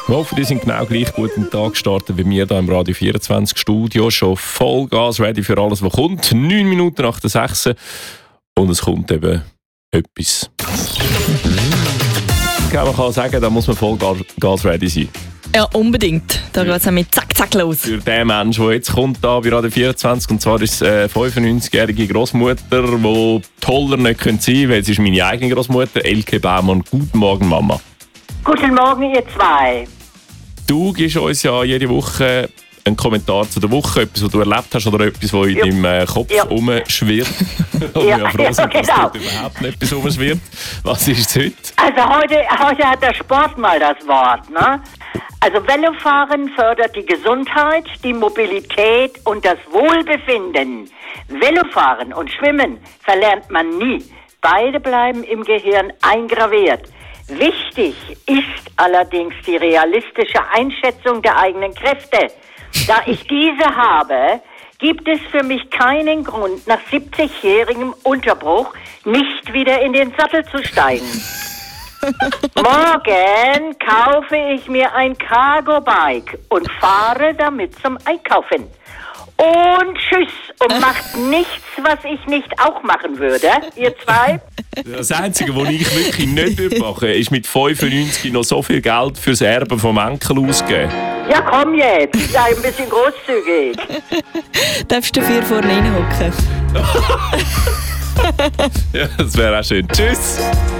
Wir hoffen, die sind genau gleich gut in den Tag gestartet wie wir hier im Radio 24 Studio. Schon Vollgas ready für alles, was kommt. 9 Minuten nach der 6. Und es kommt eben etwas. Man kann sagen, da muss man Vollgas ready sein. Ja, unbedingt. Da geht es auch mit zack, zack los. Für den Menschen, der jetzt kommt, da bei Radio 24, und zwar ist es 95-jährige Großmutter, die toller nicht sein könnte, weil sie ist meine eigene Großmutter, Elke Baumann. Guten Morgen, Mama. Guten Morgen, ihr zwei. Du gibst uns ja jede Woche einen Kommentar zu der Woche, etwas, was du erlebt hast oder etwas, was in deinem Kopf rumschwirrt. Und wir froh sind, dass dort überhaupt nicht etwas rumschwirrt. Was ist es heute? Also heute hat der Sport mal das Wort, ne? Also Velofahren fördert die Gesundheit, die Mobilität und das Wohlbefinden. Velofahren und Schwimmen verlernt man nie. Beide bleiben im Gehirn eingraviert. Wichtig ist allerdings die realistische Einschätzung der eigenen Kräfte. Da ich diese habe, gibt es für mich keinen Grund, nach 70-jährigem Unterbruch nicht wieder in den Sattel zu steigen. Morgen kaufe ich mir ein Cargo-Bike und fahre damit zum Einkaufen. Und tschüss. Und macht nichts, was ich nicht auch machen würde, ihr zwei. Das Einzige, was ich wirklich nicht mache, ist mit 95 noch so viel Geld fürs Erbe vom Enkel ausgeben. Ja, komm jetzt. Sei ein bisschen großzügig. Darfst du 4 vorne reinhocken? Ja, das wäre auch schön. Tschüss.